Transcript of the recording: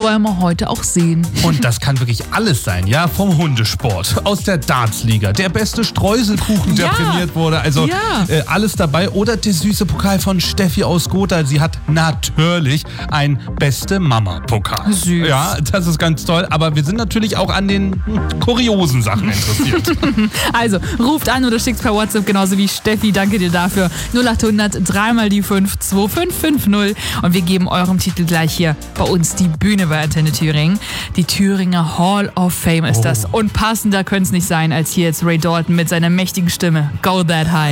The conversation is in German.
wollen wir heute auch sehen. Und das kann wirklich alles sein, ja, vom Hundesport, aus der Dartsliga, der beste Streuselkuchen, der prämiert wurde, also alles dabei. Oder der süße Pokal von Steffi aus Gotha. Sie hat natürlich ein beste Mama-Pokal. Süß. Ja, das ist ganz toll. Aber wir sind natürlich auch an den kuriosen Sachen interessiert. Also, ruft an oder schickt per WhatsApp, genauso wie Steffi. Danke dir dafür. 0800 3 mal die 5 2550. Und wir geben eurem Titel gleich hier bei uns die Bühne bei Antenne Thüringen. Die Thüringer Hall of Fame ist das. Und passender könnte es nicht sein, als hier jetzt Ray Dalton mit seiner mächtigen Stimme. Go That High.